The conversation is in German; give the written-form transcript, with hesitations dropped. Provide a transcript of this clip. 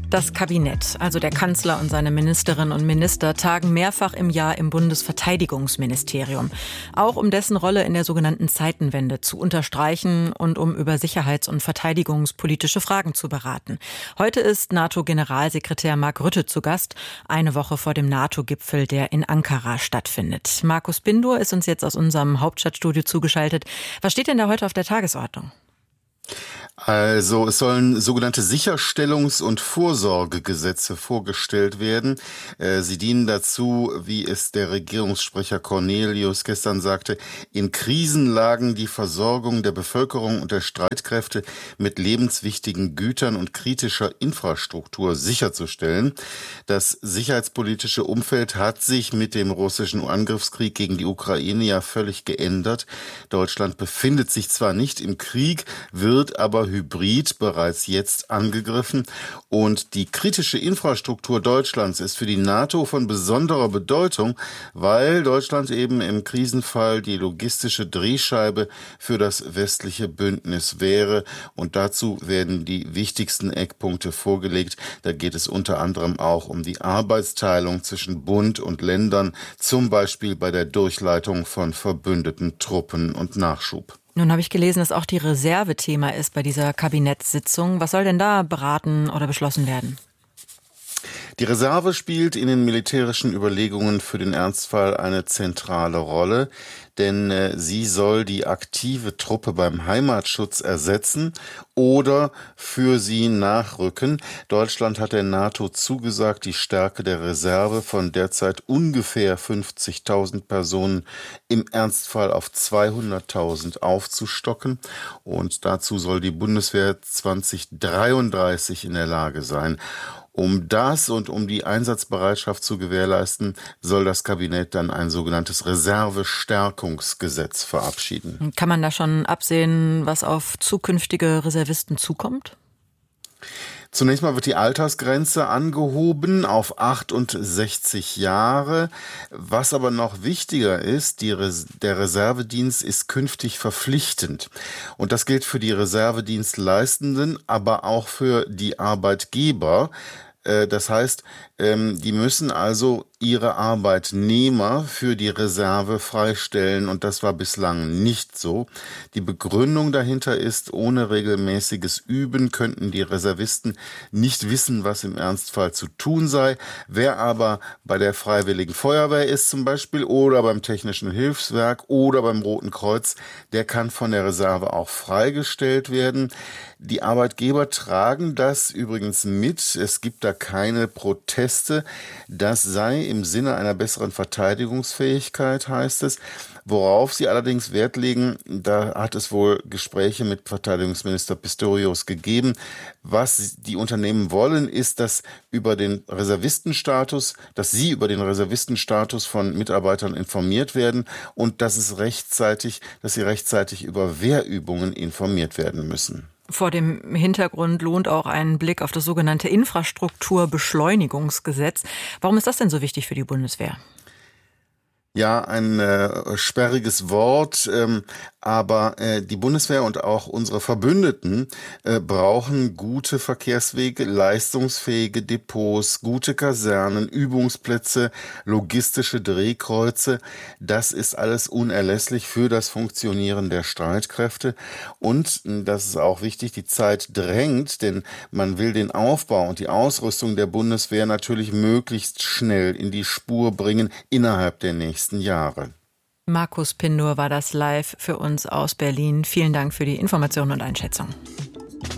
Das Kabinett, also der Kanzler und seine Ministerinnen und Minister, tagen mehrfach im Jahr im Bundesverteidigungsministerium. Auch um dessen Rolle in der sogenannten Zeitenwende zu unterstreichen und um über sicherheits- und verteidigungspolitische Fragen zu beraten. Heute ist NATO-Generalsekretär Mark Rutte zu Gast, eine Woche vor dem NATO-Gipfel, der in Ankara stattfindet. Markus Pindur ist uns jetzt aus unserem Hauptstadtstudio zugeschaltet. Was steht denn da heute auf der Tagesordnung? Also es sollen sogenannte Sicherstellungs- und Vorsorgegesetze vorgestellt werden. Sie dienen dazu, wie es der Regierungssprecher Cornelius gestern sagte, in Krisenlagen die Versorgung der Bevölkerung und der Streitkräfte mit lebenswichtigen Gütern und kritischer Infrastruktur sicherzustellen. Das sicherheitspolitische Umfeld hat sich mit dem russischen Angriffskrieg gegen die Ukraine ja völlig geändert. Deutschland befindet sich zwar nicht im Krieg, wird aber hybrid bereits jetzt angegriffen. Und die kritische Infrastruktur Deutschlands ist für die NATO von besonderer Bedeutung, weil Deutschland eben im Krisenfall die logistische Drehscheibe für das westliche Bündnis wäre. Und dazu werden die wichtigsten Eckpunkte vorgelegt. Da geht es unter anderem auch um die Arbeitsteilung zwischen Bund und Ländern, zum Beispiel bei der Durchleitung von verbündeten Truppen und Nachschub. Nun habe ich gelesen, dass auch die Reserve Thema ist bei dieser Kabinettssitzung. Was soll denn da beraten oder beschlossen werden? Die Reserve spielt in den militärischen Überlegungen für den Ernstfall eine zentrale Rolle, denn sie soll die aktive Truppe beim Heimatschutz ersetzen oder für sie nachrücken. Deutschland hat der NATO zugesagt, die Stärke der Reserve von derzeit ungefähr 50.000 Personen im Ernstfall auf 200.000 aufzustocken. Und dazu soll die Bundeswehr 2033 in der Lage sein. Um das und um die Einsatzbereitschaft zu gewährleisten, soll das Kabinett dann ein sogenanntes Reservestärkungsgesetz verabschieden. Kann man da schon absehen, was auf zukünftige Reservisten zukommt? Zunächst mal wird die Altersgrenze angehoben auf 68 Jahre. Was aber noch wichtiger ist, der Reservedienst ist künftig verpflichtend. Und das gilt für die Reservedienstleistenden, aber auch für die Arbeitgeber. Das heißt, die müssen also ihre Arbeitnehmer für die Reserve freistellen und das war bislang nicht so. Die Begründung dahinter ist, ohne regelmäßiges Üben könnten die Reservisten nicht wissen, was im Ernstfall zu tun sei. Wer aber bei der Freiwilligen Feuerwehr ist zum Beispiel oder beim Technischen Hilfswerk oder beim Roten Kreuz, der kann von der Reserve auch freigestellt werden. Die Arbeitgeber tragen das übrigens mit. Es gibt da keine Proteste. Das sei im Sinne einer besseren Verteidigungsfähigkeit, heißt es. Worauf sie allerdings Wert legen, da hat es wohl Gespräche mit Verteidigungsminister Pistorius gegeben. Was die Unternehmen wollen, ist, dass sie über den Reservistenstatus von Mitarbeitern informiert werden und dass sie rechtzeitig über Wehrübungen informiert werden müssen. Vor dem Hintergrund lohnt auch ein Blick auf das sogenannte Infrastrukturbeschleunigungsgesetz. Warum ist das denn so wichtig für die Bundeswehr? Ja, ein sperriges Wort, aber die Bundeswehr und auch unsere Verbündeten brauchen gute Verkehrswege, leistungsfähige Depots, gute Kasernen, Übungsplätze, logistische Drehkreuze. Das ist alles unerlässlich für das Funktionieren der Streitkräfte. Und, das ist auch wichtig, die Zeit drängt, denn man will den Aufbau und die Ausrüstung der Bundeswehr natürlich möglichst schnell in die Spur bringen innerhalb der nächsten Jahre. Markus Pindur war das live für uns aus Berlin. Vielen Dank für die Informationen und Einschätzung.